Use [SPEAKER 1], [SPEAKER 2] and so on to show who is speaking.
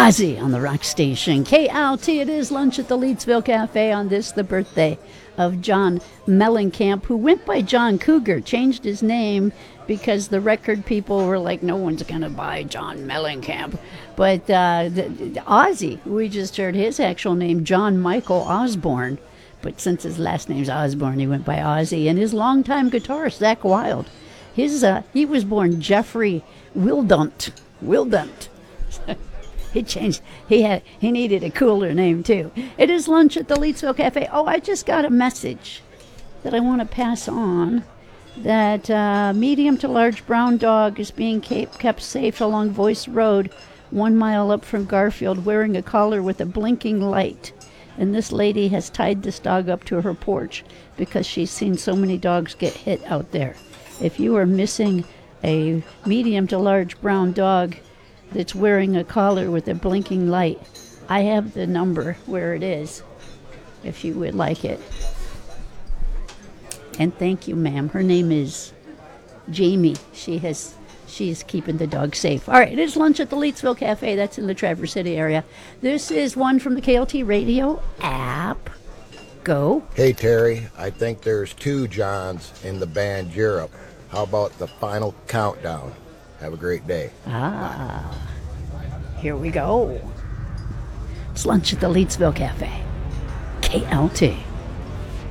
[SPEAKER 1] Ozzy on the rock station. KLT, it is lunch at the Leedsville Cafe on this, the birthday of John Mellencamp, who went by John Cougar, changed his name because the record people were like, no one's going to buy John Mellencamp. But Ozzy, we just heard his actual name, John Michael Osborne. But since his last name's Osborne, he went by Ozzy. And his longtime guitarist, Zakk Wylde, he was born Jeffrey Wildunt. He changed. He needed a cooler name too. It is lunch at the Leedsville Cafe. Oh, I just got a message that I want to pass on. That medium to large brown dog is being kept safe along Voice Road, 1 mile up from Garfield, wearing a collar with a blinking light. And this lady has tied this dog up to her porch because she's seen so many dogs get hit out there. If you are missing a medium to large brown dog that's wearing a collar with a blinking light, I have the number where it is, if you would like it. And thank you, ma'am. Her name is Jamie. She's keeping the dog safe. All right, it is lunch at the Leedsville Cafe. That's in the Traverse City area. This is one from the KLT Radio app. Go.
[SPEAKER 2] Hey, Terry. I think there's 2 Johns in the band Europe. How about the final countdown? Have a great day.
[SPEAKER 1] Here we go. It's lunch at the Leedsville Cafe. KLT.